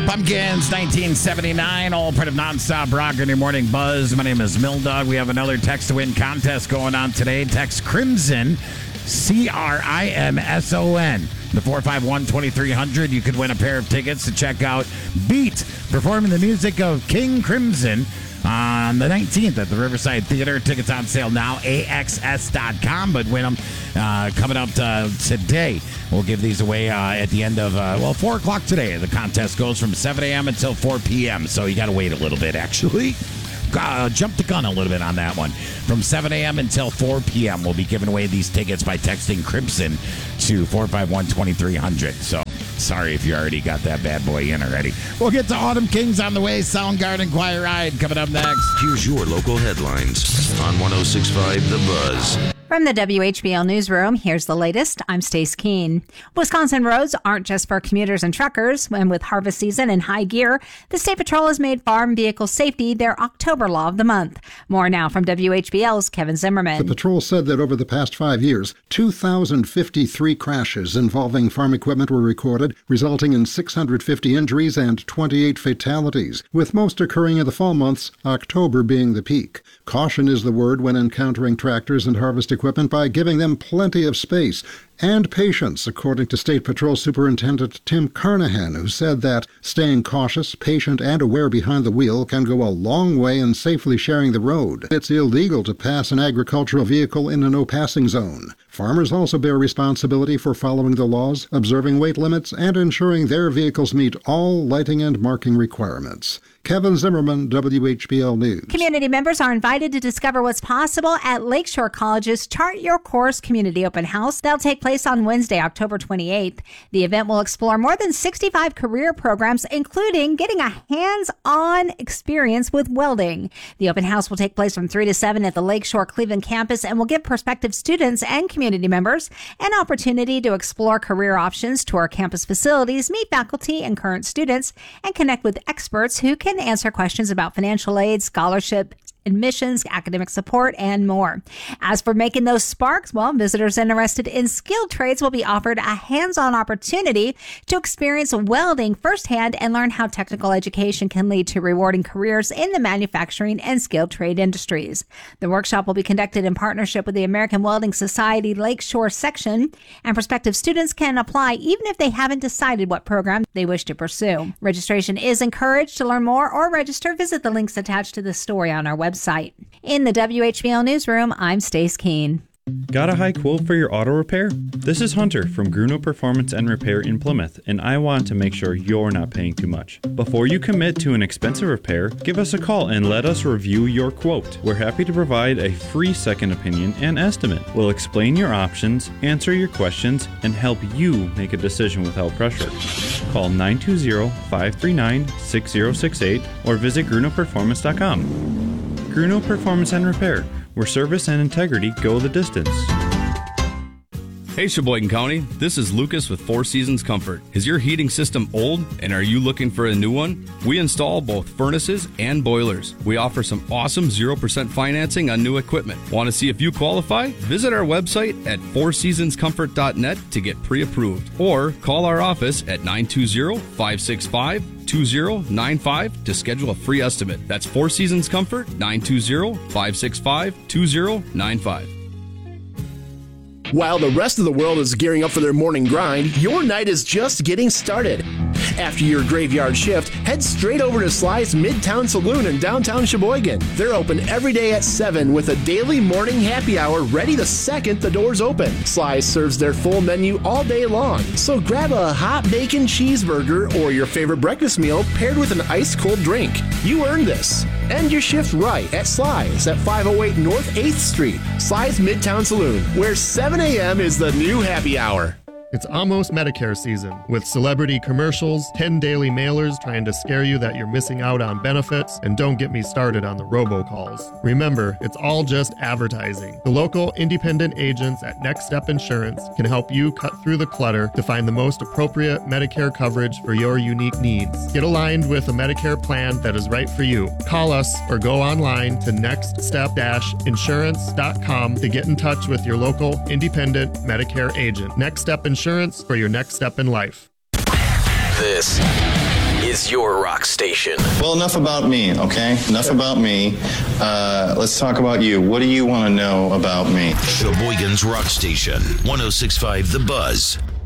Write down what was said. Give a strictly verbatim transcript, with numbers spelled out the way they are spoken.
Pumpkins, nineteen seventy-nine, all part of Nonstop Rock in your morning buzz. My name is Mildog. We have another text to win contest going on today. Text Crimson, C R I M S O N. The four five one, two three zero zero. You could win a pair of tickets to check out Beat performing the music of King Crimson on the nineteenth at the Riverside Theater. Tickets on sale now, A X S dot com, but win them uh, coming up to, today. We'll give these away uh, at the end of, uh, well, four o'clock today. The contest goes from seven a.m. until four p.m., so you got to wait a little bit, actually. Uh, jump the gun a little bit on that one. From seven a.m. until four p.m., we'll be giving away these tickets by texting Crimson to four five one, two three zero zero. So, sorry if you already got that bad boy in already. We'll get to Autumn Kings on the way. Soundgarden Quiet Ride coming up next. Here's your local headlines on one oh six point five The Buzz. From the W H B L Newsroom, here's the latest. I'm Stace Keene. Wisconsin roads aren't just for commuters and truckers. And with harvest season in high gear, the State Patrol has made farm vehicle safety their October law of the month. More now from W H B L's Kevin Zimmerman. The patrol said that over the past five years, two thousand fifty-three crashes involving farm equipment were recorded, resulting in six hundred fifty injuries and twenty-eight fatalities, with most occurring in the fall months, October being the peak. Caution is the word when encountering tractors and harvest equipment by giving them plenty of space and patience, according to State Patrol Superintendent Tim Carnahan, who said that staying cautious, patient, and aware behind the wheel can go a long way in safely sharing the road. It's illegal to pass an agricultural vehicle in a no-passing zone. Farmers also bear responsibility for following the laws, observing weight limits, and ensuring their vehicles meet all lighting and marking requirements. Kevin Zimmerman, W H B L News. Community members are invited to discover what's possible at Lakeshore College's Chart Your Course Community Open House. They'll take place on Wednesday, October twenty-eighth. The event will explore more than sixty-five career programs, including getting a hands-on experience with welding. The open house will take place from three to seven at the Lakeshore Cleveland campus and will give prospective students and community members an opportunity to explore career options, tour campus facilities, meet faculty and current students, and connect with experts who can answer questions about financial aid, scholarship, admissions, academic support, and more. As for making those sparks, well, visitors interested in skilled trades will be offered a hands-on opportunity to experience welding firsthand and learn how technical education can lead to rewarding careers in the manufacturing and skilled trade industries. The workshop will be conducted in partnership with the American Welding Society Lakeshore section, and prospective students can apply even if they haven't decided what program they wish to pursue. Registration is encouraged. To learn more or register, visit the links attached to the story on our website. In the W H B L Newsroom, I'm Stace Keene. Got a high quote for your auto repair? This is Hunter from Gruno Performance and Repair in Plymouth, and I want to make sure you're not paying too much. Before you commit to an expensive repair, give us a call and let us review your quote. We're happy to provide a free second opinion and estimate. We'll explain your options, answer your questions, and help you make a decision without pressure. Call nine two zero, five three nine, six zero six eight or visit gruno performance dot com. Gruno Performance and Repair, where service and integrity go the distance. Hey Sheboygan County, this is Lucas with Four Seasons Comfort. Is your heating system old and are you looking for a new one? We install both furnaces and boilers. We offer some awesome zero percent financing on new equipment. Want to see if you qualify? Visit our website at four seasons comfort dot net to get pre-approved or call our office at nine two zero, five six five, two zero nine five to schedule a free estimate. That's Four Seasons Comfort, nine two zero, five six five, two zero nine five. While the rest of the world is gearing up for their morning grind, your night is just getting started. After your graveyard shift, head straight over to Sly's Midtown Saloon in downtown Sheboygan. They're open every day at seven with a daily morning happy hour ready the second the doors open. Sly's serves their full menu all day long, so grab a hot bacon cheeseburger or your favorite breakfast meal paired with an ice cold drink. You earned this. End your shift right at Sly's at five oh eight North eighth Street. Sly's Midtown Saloon, where seven a.m. is the new happy hour. It's almost Medicare season, with celebrity commercials, ten daily mailers trying to scare you that you're missing out on benefits, and don't get me started on the robocalls. Remember, it's all just advertising. The local independent agents at Next Step Insurance can help you cut through the clutter to find the most appropriate Medicare coverage for your unique needs. Get aligned with a Medicare plan that is right for you. Call us or go online to next step dash insurance dot com to get in touch with your local independent Medicare agent. Next Step Insurance for your next step in life. This is your rock station. Well, enough about me, okay? Enough about me. Uh, let's talk about you. What do you want to know about me? Sheboygan's Rock Station, one oh six point five The Buzz.